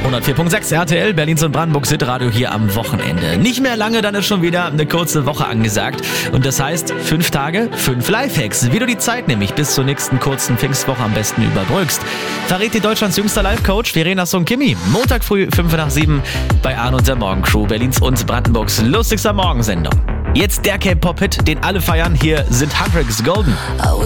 104.6 RTL, Berlins und Brandenburgs Hitradio hier am Wochenende. Nicht mehr lange, dann ist schon wieder eine kurze Woche angesagt. Und das heißt, 5 Tage, 5 Lifehacks. Wie du die Zeit nämlich bis zur nächsten kurzen Pfingstwoche am besten überbrückst, verrät dir Deutschlands jüngster Life-Coach Verena Song-Kimi. Montag früh 5 nach 7 bei Arno und der Morgencrew, Berlins und Brandenburgs lustigster Morgensendung. Jetzt der K-Pop-Hit, den alle feiern. Hier sind Hendrix Golden.